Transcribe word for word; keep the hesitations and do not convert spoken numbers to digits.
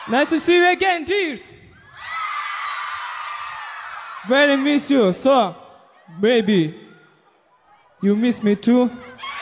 Nice to see you again, Jeeves. Very miss you. So, baby, you miss me too?